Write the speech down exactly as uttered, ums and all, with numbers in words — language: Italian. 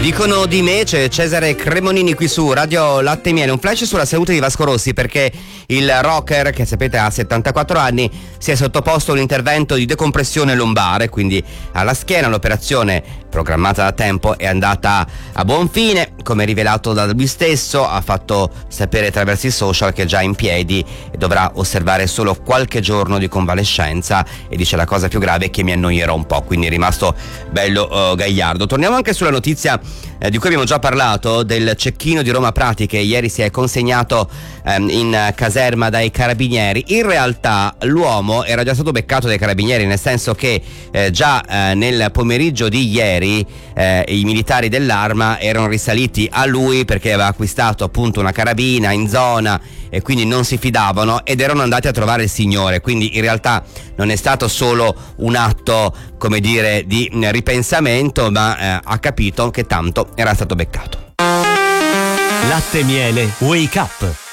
Dicono di me, c'è Cesare Cremonini qui su Radio Latte e Miele. Un flash sulla salute di Vasco Rossi, perché il rocker, che sapete ha settantaquattro anni, si è sottoposto a un intervento di decompressione lombare, quindi alla schiena. L'operazione, programmata da tempo, è andata a buon fine, come rivelato da lui stesso. Ha fatto sapere attraverso i social che è già in piedi e dovrà osservare solo qualche giorno di convalescenza, e dice: la cosa più grave è che mi annoierò un po', quindi è rimasto bello uh, gagliardo. Torniamo anche sulla notizia eh, di cui abbiamo già parlato, del cecchino di Roma Prati, che ieri si è consegnato ehm, in caserma dai carabinieri. In realtà l'uomo era già stato beccato dai carabinieri, nel senso che eh, già eh, nel pomeriggio di ieri eh, i militari dell'Arma erano risaliti a lui perché aveva acquistato appunto una carabina in zona e quindi non si fidavano, ed erano andati a trovare il signore. Quindi in realtà non è stato solo un atto, come dire, di ripensamento, ma eh, ha capito che tanto era stato beccato. Latte e Miele Wake Up.